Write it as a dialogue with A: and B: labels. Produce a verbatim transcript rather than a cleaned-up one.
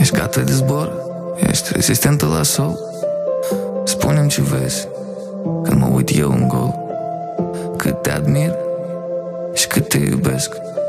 A: Ești gata de zbor? Ești rezistentă la sol? Spune-mi ce vezi când mă uit eu în gol. Cât te admir și cât te iubesc.